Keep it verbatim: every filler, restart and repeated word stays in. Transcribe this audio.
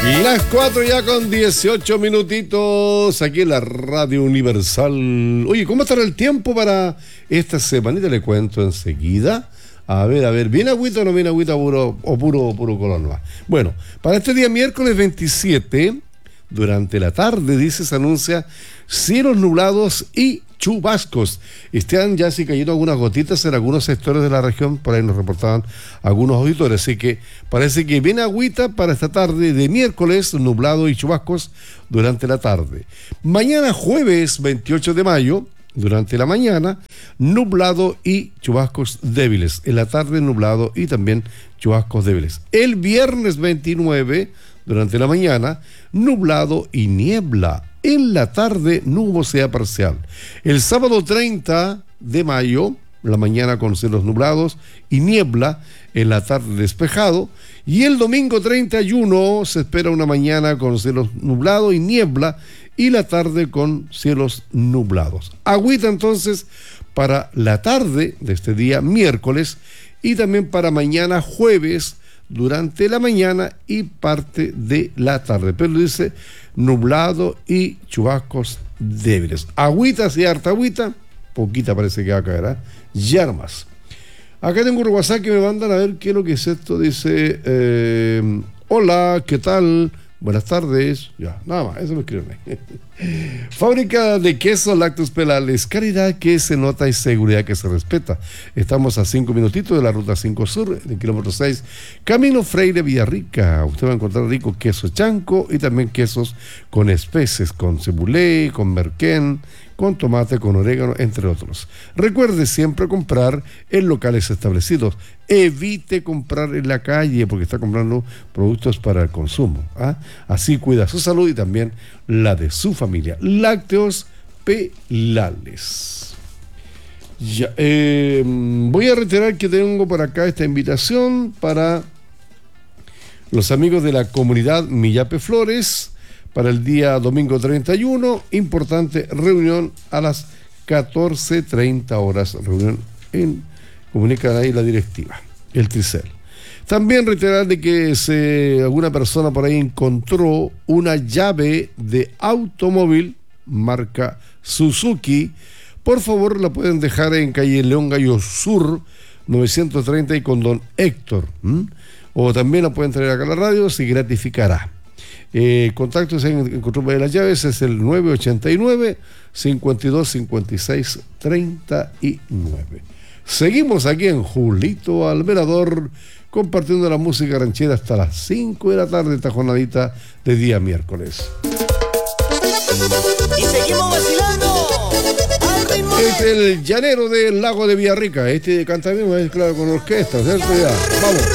Las cuatro ya con dieciocho minutitos aquí en la Radio Universal. Oye, ¿cómo estará el tiempo para esta semanita? Le cuento enseguida. A ver, a ver, ¿viene agüita o no viene agüita puro, o puro, puro color nomás? Bueno, para este día miércoles veintisiete, durante la tarde, dice, se anuncia cielos nublados y chubascos. Están ya sí cayendo algunas gotitas en algunos sectores de la región, por ahí nos reportaban algunos auditores, así que parece que viene agüita para esta tarde de miércoles, nublado y chubascos durante la tarde. Mañana jueves veintiocho de mayo, durante la mañana, nublado y chubascos débiles. En la tarde, nublado y también chubascos débiles. El viernes veintinueve, durante la mañana, nublado y niebla. En la tarde, nubosidad parcial. El sábado treinta de mayo, la mañana con cielos nublados y niebla, en la tarde despejado. Y el domingo treinta y uno se espera una mañana con cielos nublados y niebla, y la tarde con cielos nublados. Agüita entonces para la tarde de este día miércoles y también para mañana jueves durante la mañana y parte de la tarde. Pero dice nublado y chubascos débiles. Agüita, sí, harta agüita, poquita parece que va a caer, ¿eh? Ya nomás. Acá tengo un WhatsApp que me mandan a ver qué es lo que es esto. Dice, eh, hola, ¿qué tal? Buenas tardes. Ya, nada más, eso me escriben ahí. Fábrica de quesos lácteos Pelales. Calidad que se nota y seguridad que se respeta. Estamos a cinco minutitos de la ruta cinco Sur, en el kilómetro seis, Camino Freire Villarrica. Usted va a encontrar rico queso chanco y también quesos con especies, con cebulé, con merquén, con tomate, con orégano, entre otros. Recuerde siempre comprar en locales establecidos. Evite comprar en la calle porque está comprando productos para el consumo, ¿ah? Así cuida su salud y también la de su familia. Lácteos Pelales. Ya, eh, voy a reiterar que tengo por acá esta invitación para los amigos de la comunidad Millape Flores para el día domingo treinta y uno, importante reunión a las catorce treinta horas, reunión en, comunican ahí la directiva, el Tricel. También reiterar de que se, alguna persona por ahí encontró una llave de automóvil marca Suzuki. Por favor, la pueden dejar en calle León Gallo Sur, novecientos treinta y con don Héctor. ¿Mm? O también la pueden traer acá a la radio, se gratificará. Eh, contactos en, en control de las llaves es el nueve ochenta y nueve, cincuenta y dos, cincuenta y seis, treinta y nueve. Seguimos aquí en Julito Alverador compartiendo la música ranchera hasta las cinco de la tarde, esta jornadita de día miércoles. Y seguimos vacilando al ritmo de... Este es el llanero del lago de Villarrica. Este canta mismo, es claro, con orquesta, ¿cierto? Ya, vamos.